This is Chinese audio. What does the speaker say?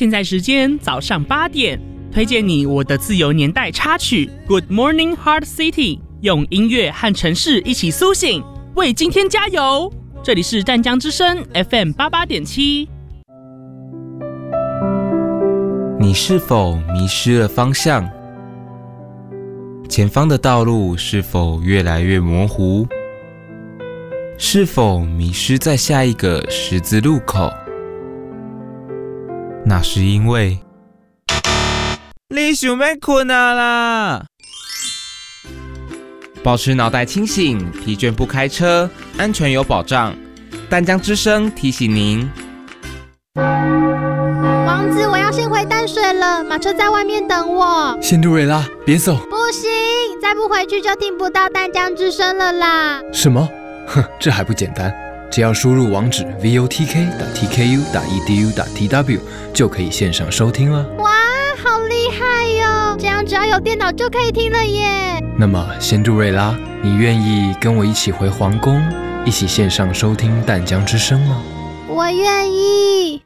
现在时间早上8点，推荐你我的自由年代插曲 Good Morning Heart City， 用音乐和城市一起苏醒，为今天加油。这里是淡江之声 FM88.7。 你是否迷失了方向？前方的道路是否越来越模糊？是否迷失在下一个十字路口？那是因为你想要困啦！保持脑袋清醒，疲倦不开车，安全有保障。淡江之声提醒您。 王子，我要先回淡水了，马车在外面等我。 仙杜瑞拉，别走！ 不行，再不回去就听不到淡江之声了啦。 什么？哼，这还不简单，只要输入网址 votk.tku.edu.tw 就可以线上收听了。 哇，好厉害哟！这样只要有电脑就可以听了耶。 那么，仙杜瑞拉，你愿意跟我一起回皇宫，一起线上收听淡江之声吗？ 我愿意。